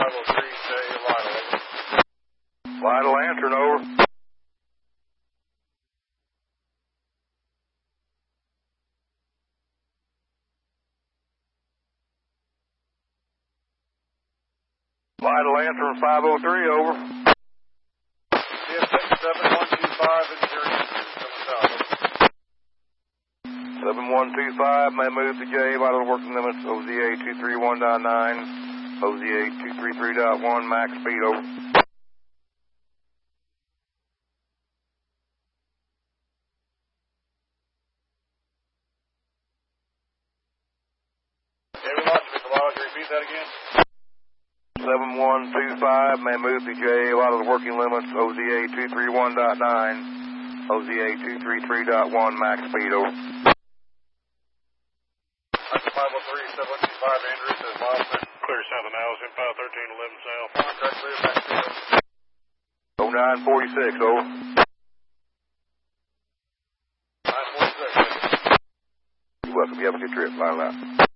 503, stay vital, over. Vital answering, over. Vital answering 503, over. CSX 7125 in Missouri, coming south, over. 7125 may move to J, vital working limits, OZA 231.9, OZA 233.1, max speed, over. Yeah, we lost you, Mr. Wallace. Repeat that again. 7125 may move to J, vital working limits, OZA 231.9, OZA 233.1, max speed, over. That's 503, 7125, Andrew, says miles clear south of Niles, in 513, 11 south. Contact clear, max speed, over. 0946, over. 946. You're welcome. You have a good trip. Final out.